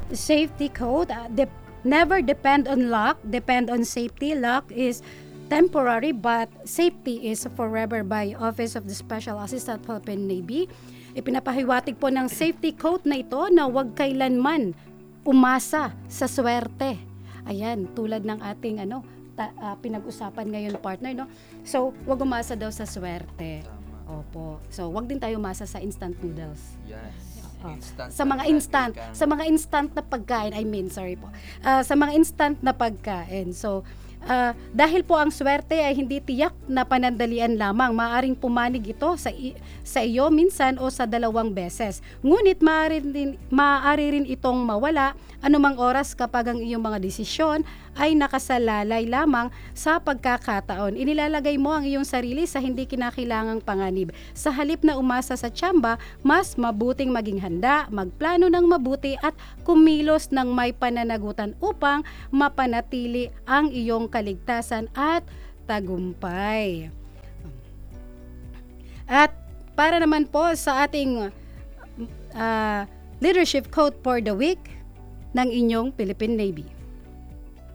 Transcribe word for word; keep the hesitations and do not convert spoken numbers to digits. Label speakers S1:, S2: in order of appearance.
S1: safety code, uh, de- never depend on luck, depend on safety. Luck is temporary but safety is forever by Office of the Special Assistant Philippine Navy. Ipinapahiwatig po ng safety code na ito na huwag kailanman umasa sa swerte. Ayan, tulad ng ating ano ta, uh, pinag-usapan ngayon, partner, no? So, huwag umasa daw sa swerte. Opo. So, huwag din tayo umasa sa instant noodles.
S2: Yes.
S1: Oh.
S2: Instant
S1: Sa mga
S2: na
S1: instant,
S2: natin ka.
S1: sa mga instant na pagkain, I mean, sorry po. Ah, sa mga instant na pagkain. So, ah, dahil po ang swerte ay hindi tiyak na panandalian lamang, maaaring pumanig ito sa i- sa iyo minsan o sa dalawang beses. Ngunit maaari rin, maaari rin itong mawala anumang oras kapag ang iyong mga desisyon ay nakasalalay lamang sa pagkakataon. Inilalagay mo ang iyong sarili sa hindi kinakailangang panganib. Sa halip na umasa sa tsamba, mas mabuting maging handa, magplano ng mabuti at kumilos ng may pananagutan upang mapanatili ang iyong kaligtasan at tagumpay. At para naman po sa ating uh, leadership quote for the week ng inyong Philippine Navy.